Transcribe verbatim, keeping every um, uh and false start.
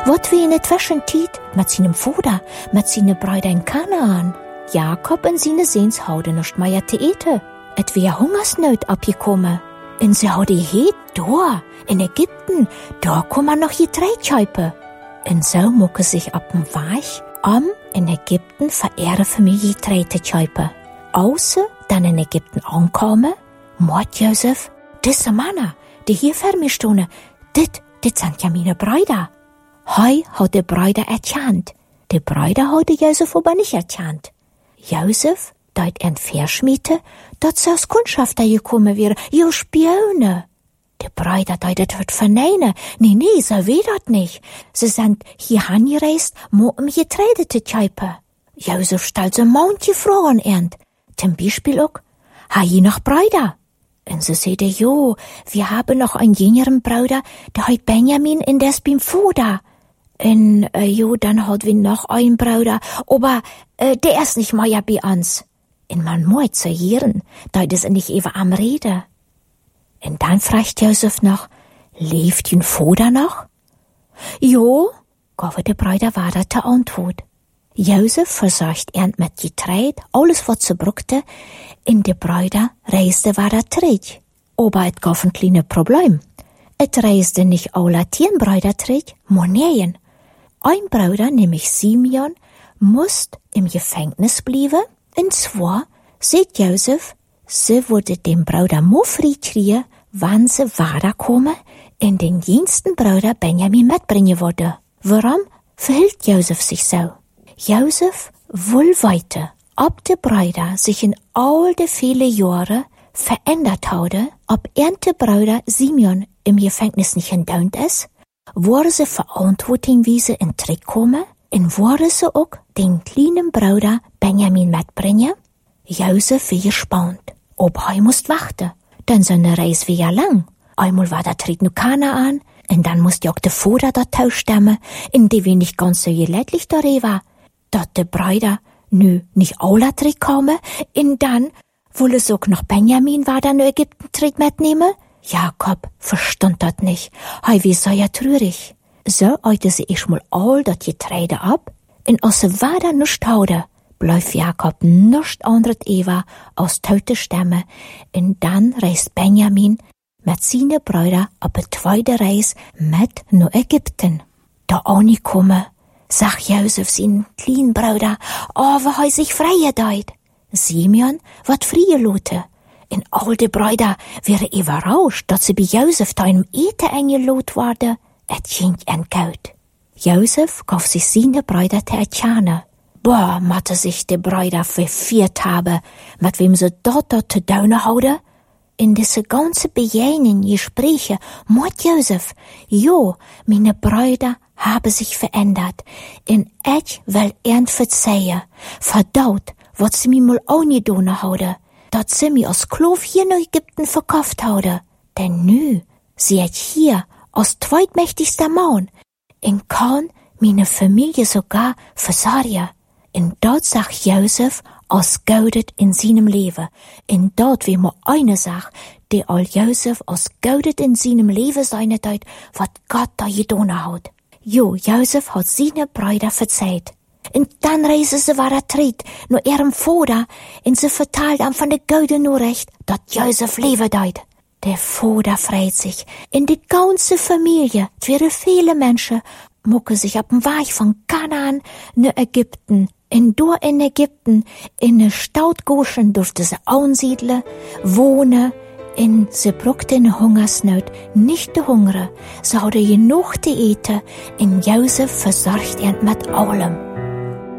Wat wie in der Zwischenzeit mit seinem Vater, mit seinen Brüdern in Kanaan? Jakob und seine Sehns houden nicht mehr zu eten. Et wär Hungersnot abgekommen. Und sie hadden gehet, da, in Ägypten, da kann man noch Getreide kaufen. Und so mucken sich ab dem Weg, um in Ägypten für ihre Familie Getreide zu kaufen. Außer dann in Ägypten ankommen, mord Josef, diese Männer, die hier vor mir stehen, dit, dit sind ja meine Brüder. Hei hat die Brüder erkannt. Die Brüder hat Josef aber nicht erkannt. Josef, deit er verschmiete, dat sie aus Kundschafter gekommen wäre, jo Spione. Die Brüder deit et wird verneinen. Nee, nee, so weh dat nicht. Sie sind hier angereist, mo um Getreide zu kaufen. Josef stellt so manche Fragen ernt. Zum Beispiel auch, ha je noch Brüder? Und sie sagte, jo, wir haben noch einen jüngeren Bruder, der heißt Benjamin, in des beim Vater. Und, äh, jo, dann hat wir noch einen Bruder, aber, äh, der ist nicht mehr bei uns. Und man muss zu hören, da ist er nicht eben am Reden. Und dann fragt Josef noch, lebt dein Vater noch? Jo, gab der Bruder weiter zur Antwort. Josef versorgt er mit Getreide, alles was sie brauchte, in die Brüder reiste weiter zurück. Aber es gab ein kleines Problem. Es reiste nicht alle zehn Brüder zurück, Monien. Ein Bruder, nämlich Simeon, musste im Gefängnis bleiben, und zwar, sieht Josef, sie würde dem Bruder nur frei kriegen, wann sie weiterkommen, in den jüngsten Bruder Benjamin mitbringen würde. Warum verhielt Josef sich so? Josef will weiter, ob die Brüder sich in all die viele Jahre verändert haben, ob er der Bruder Simeon im Gefängnis nicht entdauert ist, wurde sie verantwortungsweise in Trick kommen, und wurde sie auch den kleinen Bruder Benjamin mitbringen. Josef war gespannt, ob er muss warten, denn seine Reise war ja lang. Einmal war der Tritt nach Kanaan, und dann musste auch der Vater dort ausstammen, in dem wir nicht ganz so gelädlich darüber war, dass die Brüder nu nicht alle zurückkommen, und dann wolle es auch noch Benjamin war dann in Ägypten zurück mitnehmen. Jakob verstand das nicht. Hei, wie sei ja traurig. So eute sie erstmal all das Getreide ab, und als sie weiter nicht hauden, bleibt Jakob nicht anderes Eva aus tote Stämme, und dann reist Benjamin mit seinen Brüdern auf eine zweite Reise mit nach Ägypten. Da angekommen, sagt Josef seinen kleinen Bruder, oh, wie hei sich freie deit. Simeon wird freigelassen. Und all die Brüder wären überrascht, dass sie bei Josef da einem Eten eingeladen worden. Es ging ihnen gut. Josef gab sich seine Brüder zu erkennen. Boah, matte sich die Brüder verführt haben, mit wem sie dort dort zu tun hatten. In diese ganze Begegnungen, Gespräche, mit Josef, jo, meine Brüder haben sich verändert. Und ich will ihnen verzeihen, verdammt, was sie mir mal auch nicht tun haben, dass sie mich als Sklav hier in Ägypten verkauft haben. Denn nu, sie ich hier als zweitmächtigster Mann und kann meine Familie sogar versorgen. Und dort sagt Josef, als Gaudet in seinem Leben. Und dort wie mir eine Sache, die all Josef als Gaudet in seinem Leben seine Zeit, was Gott da getan hat. Jo, Josef hat seine Brüder verzeiht. Und dann reisen sie weiter zurück, nur ihrem Vater, und sie verteilt ihm von der guten Nachricht, dass Josef leben deit. Der Vater freut sich. In die ganze Familie, es wären viele Menschen, mucken sich ab dem Weg von Kanaan nach Ägypten. Und dort in Ägypten, in der Stadt Goshen, durfte sie ansiedeln, wohnen, und sie brauchte in Hungersnot nicht zu hungern. Sie hatte genug zu eten, und Josef versorgt ihn mit allem.